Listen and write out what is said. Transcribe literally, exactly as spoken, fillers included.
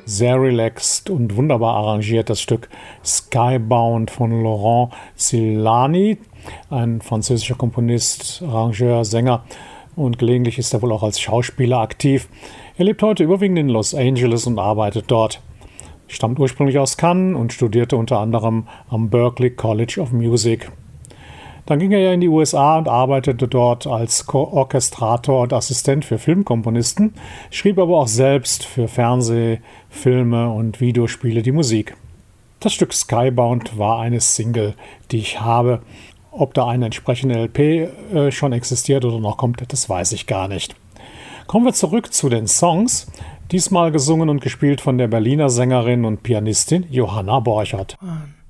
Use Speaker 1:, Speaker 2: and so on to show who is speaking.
Speaker 1: Sehr relaxed und wunderbar arrangiert das Stück Skybound von Laurent Zilani, ein französischer Komponist, Arrangeur, Sänger und gelegentlich ist er wohl auch als Schauspieler aktiv. Er lebt heute überwiegend in Los Angeles und arbeitet dort. Stammt ursprünglich aus Cannes und studierte unter anderem am Berklee College of Music. Dann ging er ja in die U S A und arbeitete dort als Orchestrator und Assistent für Filmkomponisten, schrieb aber auch selbst für Fernseh-, Filme und Videospiele die Musik. Das Stück Skybound war eine Single, die ich habe. Ob da eine entsprechende L P äh, schon existiert oder noch kommt, das weiß ich gar nicht. Kommen wir zurück zu den Songs. Diesmal gesungen und gespielt von der Berliner Sängerin und Pianistin Johanna Borchert.
Speaker 2: One.